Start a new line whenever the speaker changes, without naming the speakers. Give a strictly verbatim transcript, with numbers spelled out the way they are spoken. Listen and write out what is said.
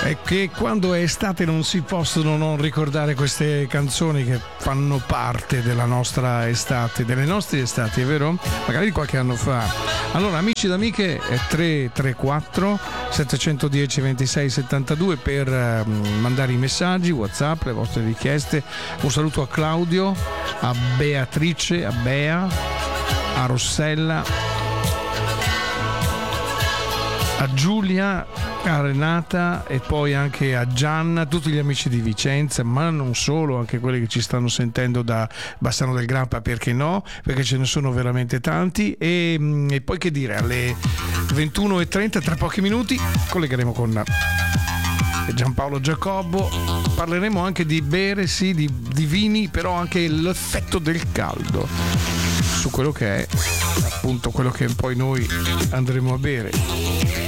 È che quando è estate non si possono non ricordare queste canzoni che fanno parte della nostra estate, delle nostre estati, è vero? Magari di qualche anno fa. Allora, amici ed amiche, è tre tre quattro sette uno zero ventisei settantadue per uh, mandare i messaggi, WhatsApp, le vostre richieste. Un saluto a Claudio, a Beatrice, a Bea, a Rossella, a Giulia, a Renata e poi anche a Gianna, tutti gli amici di Vicenza, ma non solo, anche quelli che ci stanno sentendo da Bassano del Grappa, perché no? Perché ce ne sono veramente tanti. E, e poi che dire, alle ventuno e trenta, tra pochi minuti, collegheremo con Giampaolo Giacobbo, parleremo anche di bere, sì, di, di vini, però anche l'effetto del caldo su quello che è appunto quello che poi noi andremo a bere.